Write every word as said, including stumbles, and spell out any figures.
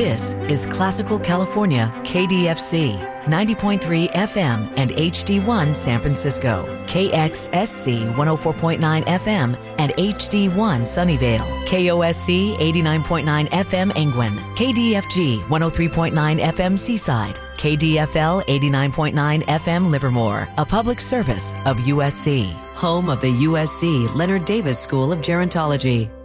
This is Classical California, K D F C, ninety point three F M and H D one San Francisco, K X S C one oh four point nine F M and H D one Sunnyvale, K O S C eighty-nine point nine F M Angwin, K D F G one oh three point nine F M Seaside, K D F L eighty-nine point nine F M Livermore, a public service of U S C, home of the U S C Leonard Davis School of Gerontology.